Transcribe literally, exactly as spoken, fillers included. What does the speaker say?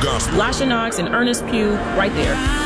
gospel. Lasha Knox and Ernest Pugh, right there.